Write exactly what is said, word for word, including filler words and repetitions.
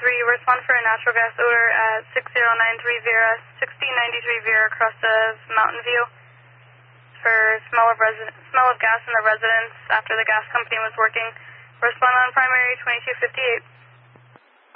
three, respond for a natural gas odor at six zero nine three Vera, sixteen ninety-three Vera, across of Mountain View. For smell of resident, smell of gas in the residence after the gas company was working. Respond on primary twenty-two fifty-eight.